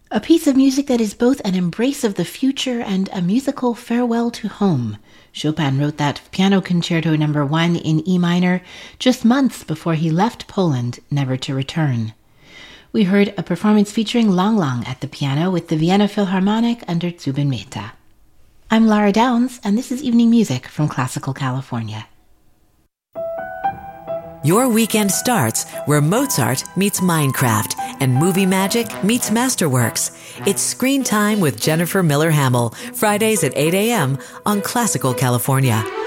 A piece of music that is both an embrace of the future and a musical farewell to home. Chopin wrote that Piano Concerto No. 1 in E minor just months before he left Poland, never to return. We heard a performance featuring Lang Lang at the piano with the Vienna Philharmonic under Zubin Mehta. I'm Lara Downs, and this is Evening Music from Classical California. Your weekend starts where Mozart meets Minecraft and movie magic meets Masterworks. It's Screen Time with Jennifer Miller Hamill, Fridays at 8 a.m. on Classical California.